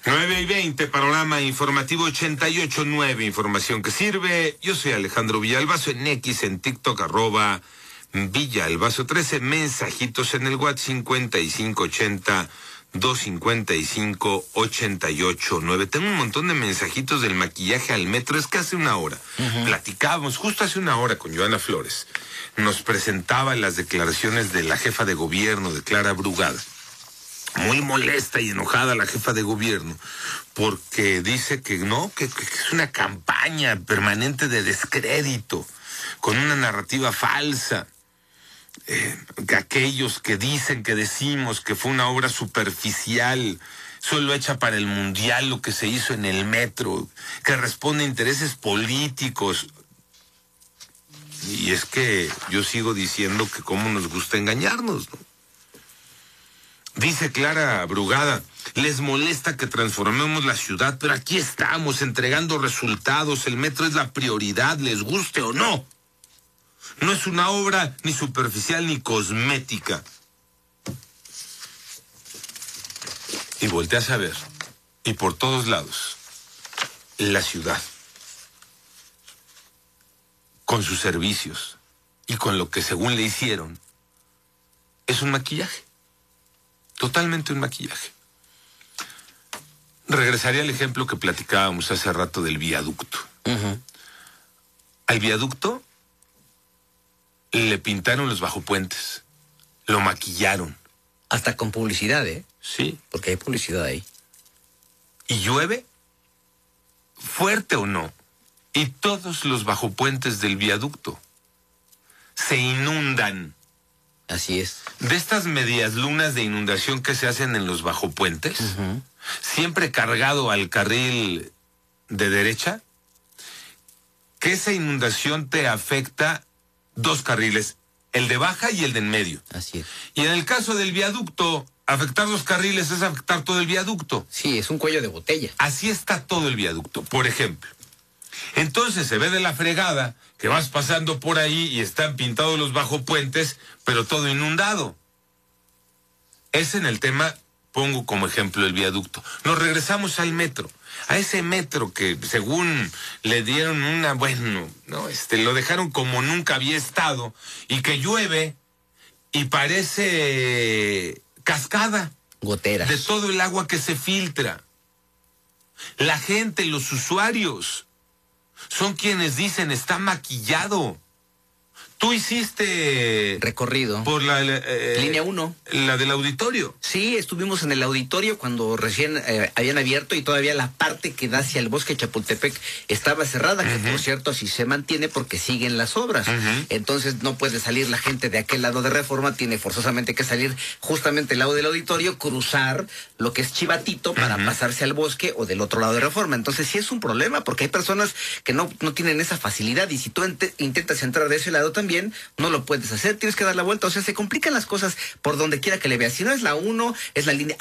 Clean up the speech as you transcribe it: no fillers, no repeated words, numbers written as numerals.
9:20, panorama informativo 88.9, información que sirve. Yo soy Alejandro Villalbazo en X, en TikTok, @Villalbazo13, mensajitos en el WhatsApp 5580-255-889. Tengo un montón de mensajitos del maquillaje al metro. Es que hace una hora platicábamos, justo hace una hora, con Joana Flores. Nos presentaba las declaraciones de la jefa de gobierno, de Clara Brugada. Muy molesta y enojada la jefa de gobierno, porque dice que no, que es una campaña permanente de descrédito, con una narrativa falsa. Que aquellos que dicen, que decimos que fue una obra superficial, solo hecha para el mundial, lo que se hizo en el metro, que responde a intereses políticos. Y es que yo sigo diciendo que cómo nos gusta engañarnos, ¿no? Dice Clara Brugada, les molesta que transformemos la ciudad, pero aquí estamos entregando resultados. El metro es la prioridad, les guste o no. No es una obra ni superficial ni cosmética. Y volteas a ver, y por todos lados, la ciudad, con sus servicios y con lo que según le hicieron, es un maquillaje. Totalmente un maquillaje. Regresaría al ejemplo que platicábamos hace rato del viaducto. Al viaducto le pintaron los bajopuentes, lo maquillaron. Hasta con publicidad, ¿eh? Sí. Porque hay publicidad ahí. Y llueve, fuerte o no, y todos los bajopuentes del viaducto se inundan. Así es. De estas medias lunas de inundación que se hacen en los bajopuentes, siempre cargado al carril de derecha, que esa inundación te afecta dos carriles, el de baja y el de en medio. Así es. Y en el caso del viaducto, afectar dos carriles es afectar todo el viaducto. Sí, es un cuello de botella. Así está todo el viaducto, por ejemplo. Entonces se ve de la fregada que vas pasando por ahí y están pintados los bajopuentes, pero todo inundado. Es en el tema, pongo como ejemplo el viaducto. Nos regresamos al metro, a ese metro que según le dieron lo dejaron como nunca había estado, y que llueve y parece cascada. Goteras. De todo el agua que se filtra. La gente, los usuarios, son quienes dicen, está maquillado. Tú hiciste recorrido por la línea 1, la del auditorio. Sí, estuvimos en el auditorio cuando recién habían abierto, y todavía la parte que da hacia el bosque de Chapultepec estaba cerrada, que por cierto así se mantiene porque siguen las obras. Entonces no puede salir la gente de aquel lado de Reforma, tiene forzosamente que salir justamente el lado del auditorio, cruzar lo que es Chivatito para pasarse al bosque, o del otro lado de Reforma. Entonces sí es un problema, porque hay personas que no tienen esa facilidad, y si tú intentas entrar de ese lado también, no lo puedes hacer, tienes que dar la vuelta. O sea, se complican las cosas por donde quiera que le veas. Si no es la 1, es la línea